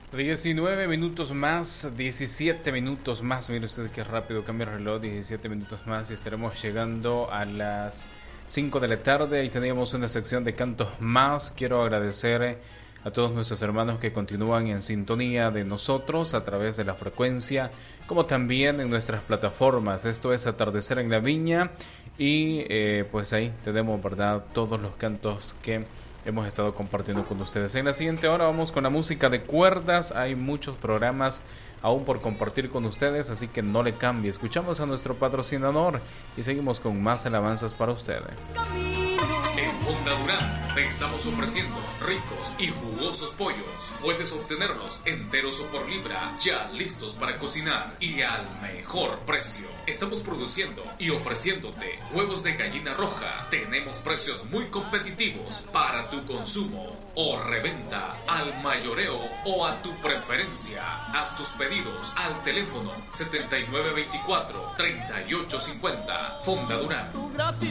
19 minutos más, 17 minutos más. Mire usted qué rápido cambia el reloj. 17 minutos más y estaremos llegando a las 5 de la tarde. Y teníamos una sección de cantos más. Quiero agradecer a todos nuestros hermanos que continúan en sintonía de nosotros a través de la frecuencia, como también en nuestras plataformas. Esto es Atardecer en la Viña. Y pues ahí tenemos, ¿verdad?, todos los cantos que hemos estado compartiendo con ustedes. En la siguiente hora vamos con la música de cuerdas. Hay muchos programas aún por compartir con ustedes, así que no le cambie. Escuchamos a nuestro patrocinador y seguimos con más alabanzas para ustedes. En Fonda Durán te estamos ofreciendo ricos y jugosos pollos. Puedes obtenerlos enteros o por libra, ya listos para cocinar y al mejor precio. Estamos produciendo y ofreciéndote huevos de gallina roja. Tenemos precios muy competitivos para tu consumo o reventa al mayoreo o a tu preferencia. Haz tus pedidos al teléfono 7924-3850. Fonda Durán.